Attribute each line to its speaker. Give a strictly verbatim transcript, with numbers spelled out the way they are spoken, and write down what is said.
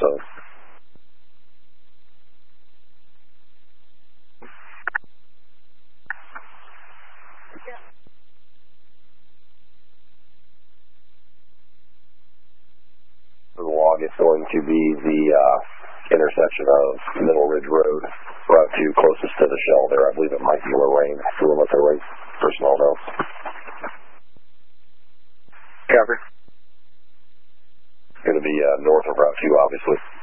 Speaker 1: zone. The log is going to be the uh, intersection of Middle Ridge Road, Route two, closest to the shell there. I believe it might be Lorraine. So we'll let the right personnel know.
Speaker 2: Copy.
Speaker 1: It's going to be uh, north of Route two, obviously.